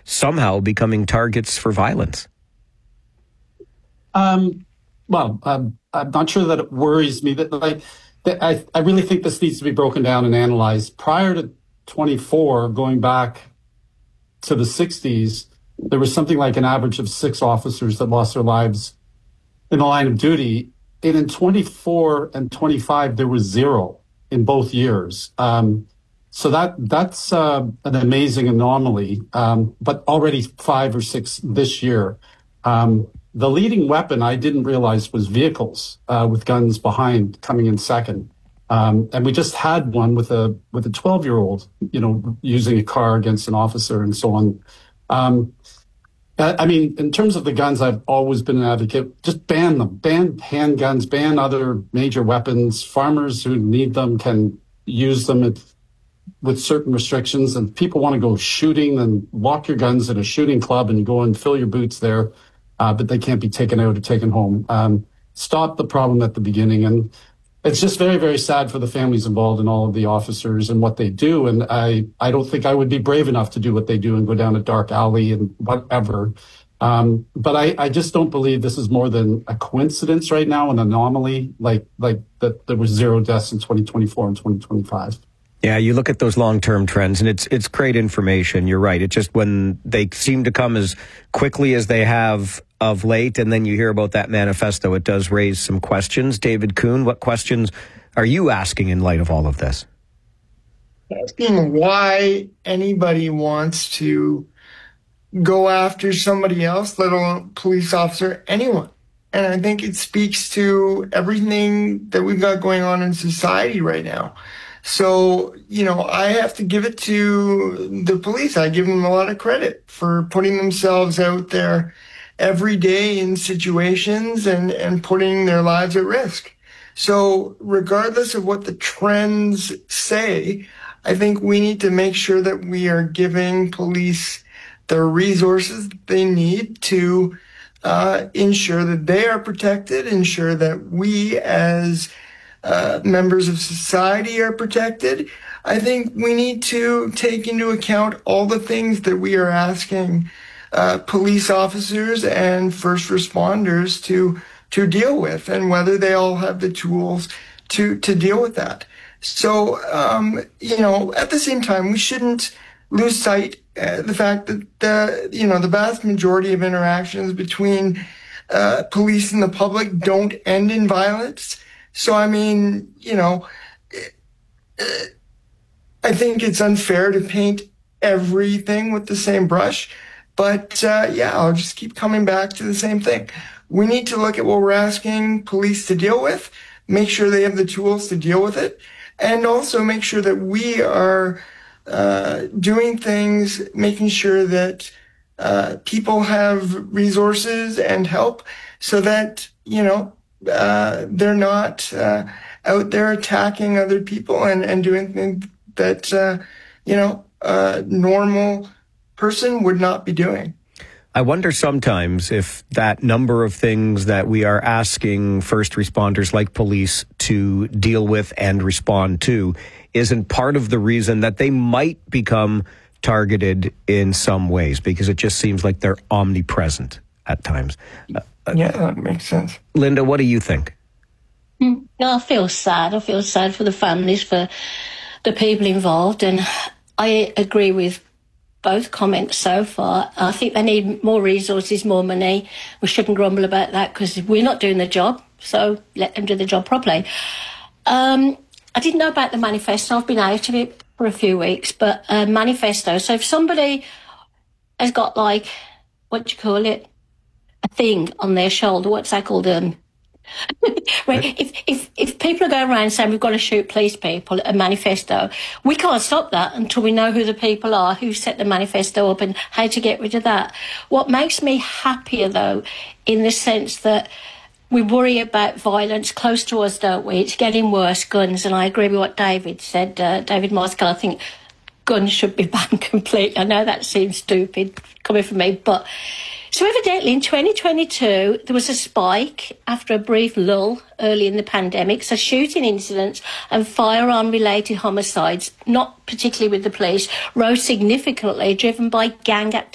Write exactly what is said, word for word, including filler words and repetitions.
somehow becoming targets for violence. Um, well, um, I'm not sure that it worries me. That like, that I, I really think this needs to be broken down and analyzed. Prior to twenty-four, going back to the sixties, there was something like an average of six officers that lost their lives in the line of duty. And in twenty-four and twenty-five, there was zero in both years. Um, so that that's uh, an amazing anomaly, um, but already five or six this year. Um, the leading weapon I didn't realize was vehicles uh, with guns behind coming in second. Um, and we just had one with a with a twelve-year-old, you know, using a car against an officer and so on. Um, I mean, in terms of the guns, I've always been an advocate. Just ban them. Ban handguns, ban other major weapons. Farmers who need them can use them at, with certain restrictions. And people want to go shooting, then lock your guns at a shooting club and go and fill your boots there, uh, but they can't be taken out or taken home. Um, stop the problem at the beginning. And it's just very, very sad for the families involved and all of the officers and what they do. And I, I don't think I would be brave enough to do what they do and go down a dark alley and whatever. Um, but I, I just don't believe this is more than a coincidence right now, an anomaly, like like that there was zero deaths in twenty twenty-four and twenty twenty-five. Yeah, you look at those long-term trends, and it's it's great information. You're right. It's just when they seem to come as quickly as they have of late, and then you hear about that manifesto, it does raise some questions. David Kuhn, what questions are you asking in light of all of this? Asking why anybody wants to go after somebody else, let alone police officer, anyone. And I think it speaks to everything that we've got going on in society right now. So, you know, I have to give it to the police. I give them a lot of credit for putting themselves out there every day in situations and, and putting their lives at risk. So regardless of what the trends say, I think we need to make sure that we are giving police the resources they need to uh, ensure that they are protected, ensure that we as uh, members of society are protected. I think we need to take into account all the things that we are asking uh, police officers and first responders to to deal with, and whether they all have the tools to to deal with that. So, um, you know, at the same time, we shouldn't lose sight uh, the fact that the you know the vast majority of interactions between uh, police and the public don't end in violence. So, I mean, you know, uh, I think it's unfair to paint everything with the same brush. But uh, yeah, I'll just keep coming back to the same thing. We need to look at what we're asking police to deal with, make sure they have the tools to deal with it, and also make sure that we are uh, doing things, making sure that uh, people have resources and help so that, you know, uh, they're not uh, out there attacking other people and, and doing things that, uh, you know, a normal person would not be doing. I wonder sometimes if that number of things that we are asking first responders like police to deal with and respond to isn't part of the reason that they might become targeted in some ways, because it just seems like they're omnipresent at times. Uh, yeah, that makes sense. Linda, what do you think? Mm, I feel sad. I feel sad for the families, for the people involved, and I agree with both comments so far. I think they need more resources, more money. We shouldn't grumble about that because we're not doing the job, so let them do the job properly. Um, I didn't know about the manifesto. I've been out of it for a few weeks, but a manifesto. So if somebody has got, like, what do you call it, a thing on their shoulder, what's that called? Um, Well, if, if, if people are going around saying we've got to shoot police people, a manifesto, we can't stop that until we know who the people are, who set the manifesto up and how to get rid of that. What makes me happier, though, in the sense that we worry about violence close to us, don't we? It's getting worse, guns, and I agree with what David said, uh, David Marskell. I think guns should be banned completely. I know that seems stupid coming from me, but... So evidently in twenty twenty-two, there was a spike after a brief lull early in the pandemic. So shooting incidents and firearm-related homicides, not particularly with the police, rose significantly, driven by gang activity.